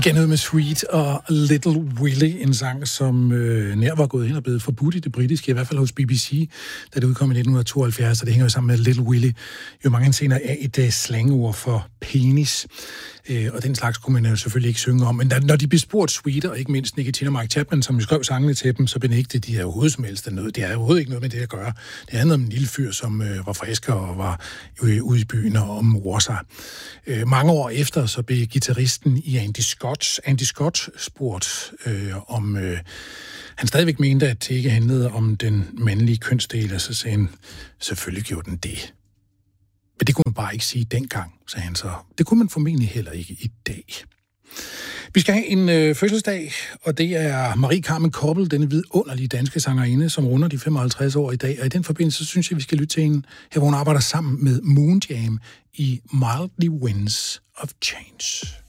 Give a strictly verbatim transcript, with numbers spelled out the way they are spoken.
Igen ud med Sweet og Little Willie, en sang, som øh, nær var gået ind og blevet forbudt i det britiske, i hvert fald hos B B C, da det udkom i nitten tooghalvfjerds, og det hænger jo sammen med Little Willie. Jo mange senere er et uh, slangord for penis, øh, og den slags kunne man jo selvfølgelig ikke synge om. Men da, når de blev spurgt Sweet, og ikke mindst Nick Tina og Mike Chapman, som skrev sangene til dem, så benægte de er overhovedet som helst noget. Det er overhovedet ikke noget med det at gøre. Det handlede om en lille fyr, som øh, var frisk og var øh, ude i byen og mor sig. Øh, mange år efter, så blev gitarristen i Andy Scott, Andy Scott spurgt øh, om øh, han stadigvæk mente, at det ikke handlede om den mandlige kønsdel, og så sagde han, selvfølgelig gjorde den det. Men det kunne man bare ikke sige dengang, sagde han så. Det kunne man formentlig heller ikke i dag. Vi skal have en øh, fødselsdag, og det er Marie Carmen Koppel, denne vidunderlige danske sangerinde, som runder de femoghalvtreds år i dag. Og i den forbindelse, så synes jeg, vi skal lytte til hende, her hvor hun arbejder sammen med Moon Jam i Mildly Winds of Change.